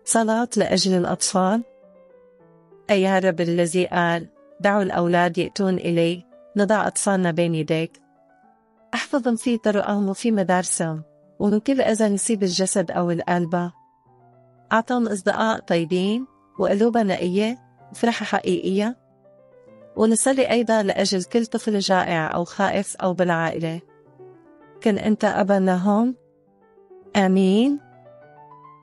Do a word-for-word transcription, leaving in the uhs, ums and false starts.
صلاة لأجل الأطفال. أي يا رب الذي قال دعوا الأولاد يأتون إلي، نضع أطفالنا بين يديك. احفظهم في طرقهم وفي مدارسهم، ومن كل أذى يصيب الجسد أو القلب. أعطهم أصدقاء طيبين وقلوب نقية وفرحة حقيقية. ونصلي أيضا لأجل كل طفل جائع أو خائف أو بالعائلة. كن أنت أبا لهم. آمين.